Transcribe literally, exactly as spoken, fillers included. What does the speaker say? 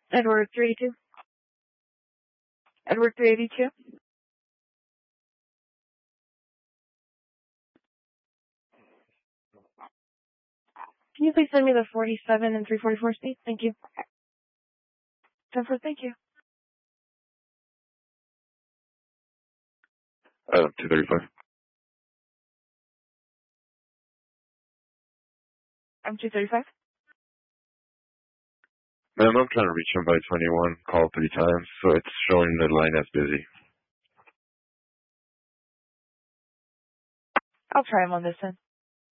Edward three eighty-two. Edward three eighty-two. Can you please send me the forty-seven and three forty-four speed? Thank you. ten four, thank you. Uh, two thirty-five. I'm two thirty-five. Ma'am, I'm trying to reach him by twenty-one. Call three times, so it's showing the line as busy. I'll try him on this end.